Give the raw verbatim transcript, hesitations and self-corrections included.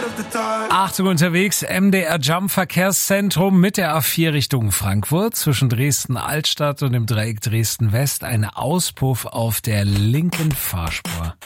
Achtung unterwegs, M D R Jump Verkehrszentrum mit der A vier Richtung Frankfurt zwischen Dresden Altstadt und dem Dreieck Dresden West. Ein Auspuff auf der linken Fahrspur.